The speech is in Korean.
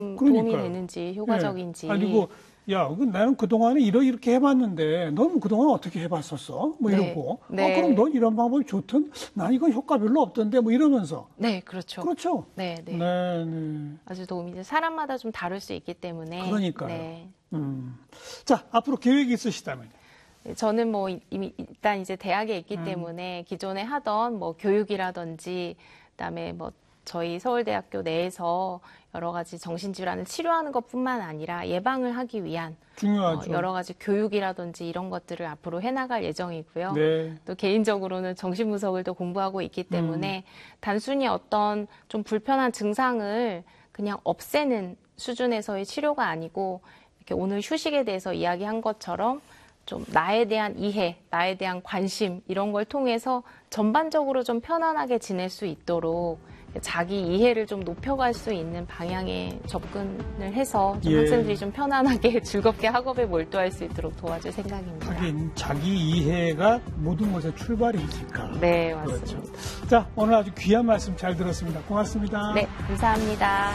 도움이 되는지 효과적인지. 네. 그리고 야, 나는 그동안에 이렇게 해봤는데 너는 그동안 어떻게 해봤었어? 뭐 이러고. 네. 그럼 넌 이런 방법이 좋든 난 이건 효과 별로 없던데 뭐 이러면서. 네, 그렇죠. 그렇죠. 네. 네. 아주 도움이 돼. 사람마다 좀 다를 수 있기 때문에. 그러니까요. 네. 자, 앞으로 계획이 있으시다면요? 저는 뭐 이미 일단 이제 대학에 있기 때문에 기존에 하던 뭐 교육이라든지 그다음에 뭐 저희 서울대학교 내에서 여러 가지 정신질환을 치료하는 것뿐만 아니라 예방을 하기 위한 중요하죠. 여러 가지 교육이라든지 이런 것들을 앞으로 해나갈 예정이고요. 네. 또 개인적으로는 정신분석을 또 공부하고 있기 때문에 단순히 어떤 좀 불편한 증상을 그냥 없애는 수준에서의 치료가 아니고 이렇게 오늘 휴식에 대해서 이야기한 것처럼 좀 나에 대한 이해, 나에 대한 관심 이런 걸 통해서 전반적으로 좀 편안하게 지낼 수 있도록 자기 이해를 좀 높여갈 수 있는 방향에 접근을 해서 좀 학생들이 좀 편안하게 즐겁게 학업에 몰두할 수 있도록 도와줄 생각입니다. 하긴 자기 이해가 모든 것의 출발이니까. 네, 맞습니다. 그렇죠. 자, 오늘 아주 귀한 말씀 잘 들었습니다. 고맙습니다. 네, 감사합니다.